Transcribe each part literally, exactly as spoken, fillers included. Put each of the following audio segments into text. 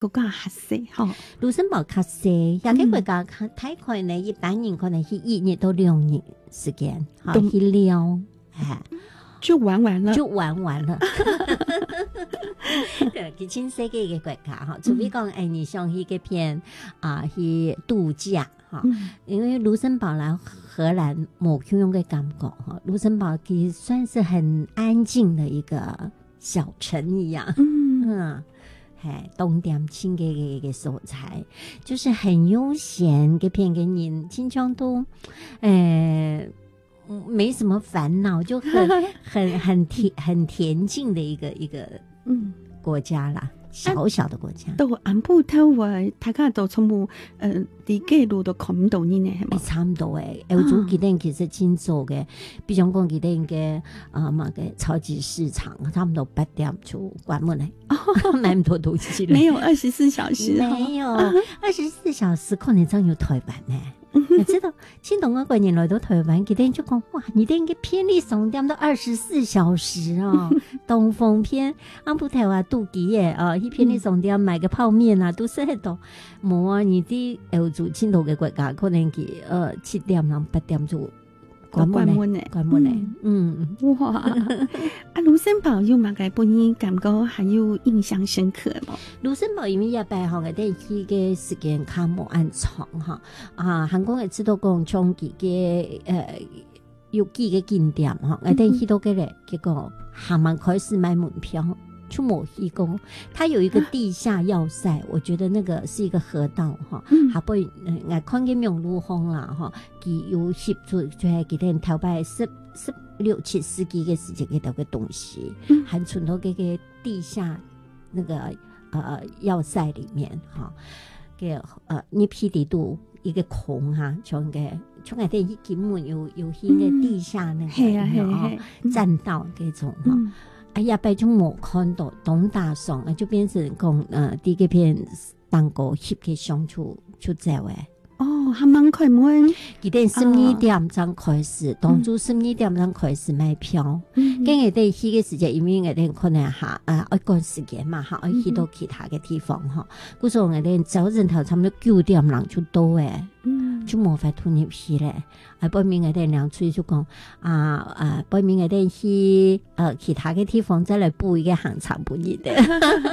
国家较细吼， 卢森堡较细，亚个国家较太快呢，一般人可能是一年到两年时间，好去了，哎， 就玩完了， 就玩完了。对，其实世界一个国家哈，除非讲哎，你像一个片啊，去度假哈，因为卢森堡来荷兰某种用个感觉哈，卢森堡其实算是很安静的一个小城一样，嗯。嗯嘿，东点清嘅嘅嘅所在，就是很悠闲，嘅片嘅人，经常都，呃，没什么烦恼，就很很很恬很恬静的一个一个嗯国家啦。小小的国家， 到安布頭位，大家都從冇誒啲記錄都看唔到呢呢，係咪？ 差唔多誒，歐洲佢哋其實真做嘅，比如講佢哋嘅啊嘛嘅超級市場，差唔多八點就關門咧，買唔到東西了。 沒有二十四小時， 沒有二十四小時，可能真有台灣呢。你知道，青島嗰個人來到台灣，佢哋就講哇，你哋嘅便利商店都二十四小時啊！東風片，安布台話杜吉嘅啊，去便利商店買個泡麵啊，都是喺度。冇啊，你啲歐洲青島嘅國家，可能佢呃七點啦八點就關門咧，關門咧。嗯， 哇！啊，盧森堡有乜嘅本人感覺還有印象深刻咯？ 盧森堡因為一擺吼，我哋去嘅時間較冇按長哈啊，韓國嘅知道講從佢嘅誒有幾個景點哈，我哋去到嘅咧，結果還蠻開始買門票。去抹黑宮，它有一個地下要塞，我覺得那個是一個河道哈，下背我看見明路風啦哈，佢有協助就係佢哋頭擺十十六七世紀嘅時間嘅嗰個東西，還存到嗰個地下那個呃要塞裡面哈，嘅呃你批地度一個孔哈，從個從我哋根本有有迄個地下那個啊棧道嗰種哈。哎呀，白就冇看到東大上，就變成講呃第一片當個翕嘅相處出走誒。 哦，還蠻開門。 佢哋十二點鐘開始，當初十二點鐘開始買票。跟住哋去嘅時間，因為我哋可能下啊一個時間嘛，嚇，我去到其他嘅地方嚇。嗰時候我哋早晨頭差唔多九點鐘就到誒。嗯，就冇法突入去咧。啊，背面我哋兩出就講啊啊，背面我哋去呃其他嘅地方再嚟補一個行程本意嘅。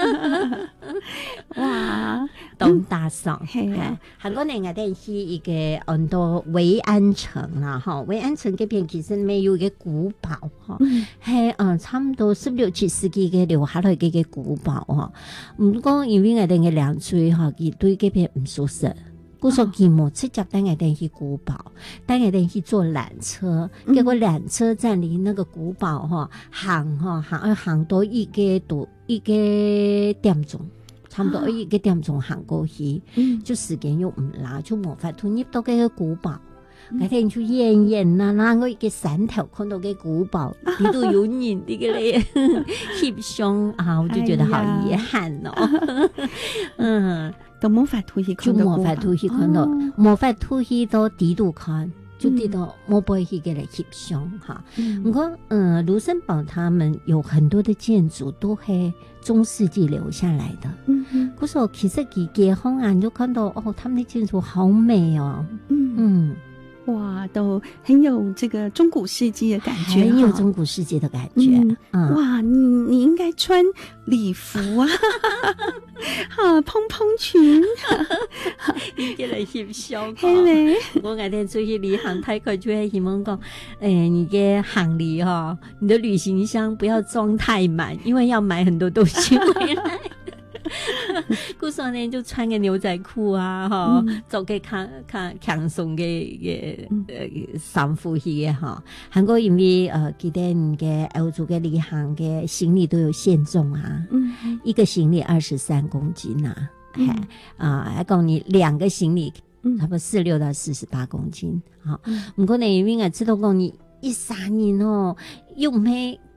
哇，東大上係啊，韓國人我哋去一個很多維安城啦，哈，維安城嗰邊其實沒有一個古堡哈，係嗯差唔多十六七世紀嘅留下來嘅個古堡哈。唔過因為我哋嘅兩出哈，佢對嗰邊唔熟悉。故說佢冇直接帶我哋去古堡，帶我哋去坐纜車，結果纜車站離那個古堡哈行哈行行到一個多一個點鐘，差唔多一個點鐘行過去，嗯、就時間又唔拉，就冇法突入到嗰個古堡。我哋就遠遠啦，啦我一個山頭看到個古堡，呢度有人啲嘅咧翕相啊，我就覺得好遺憾哦。嗯。 都冇法突去看到， 就冇法突去看到，冇法突去到地度看，就地到冇辦法去嘅嚟翕相哈。不過，嗯，盧森堡他們有很多的建築都係中世紀留下來的。嗯嗯，嗰時候其實佢街巷啊，你就看到哦，他們的建築好美哦。嗯嗯。 哇，都很有這個中古世紀的感覺， 很有中古世紀的感覺。 嗯嗯、哇，你你應該穿禮服啊，哈，蓬蓬裙， 你嘅嚟翕相。係咪？我嗰天出去旅行，睇佢就係希望講，誒、哎，你嘅行李哈，你的旅行箱不要裝太滿，因為要買很多東西回來。嗰時候呢就穿個牛仔褲啊，哈、嗯，做個較較強鬆嘅嘅誒衫褲去嘅哈。韓國因為呃佢哋嘅歐洲嘅旅行嘅行李都有限重啊，嗯、一個行李二十三公斤啊，係、嗯、啊，還講你兩個行李差不多四六到四十八公斤，哈、嗯。唔過呢因為我知道講你一三年哦，又唔係。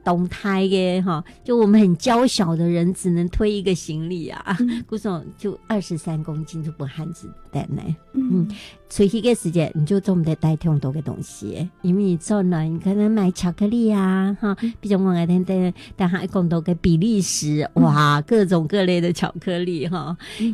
动态的哈，就我们很娇小的人只能推一个行李啊，古总就二十三公斤就不汉子带来，嗯，所以一个时间你就做不得带挺多的东西，因为你做呢，你可能买巧克力啊，哈，比如我那天在但还讲到个比利时，哇，各种各类的巧克力哈。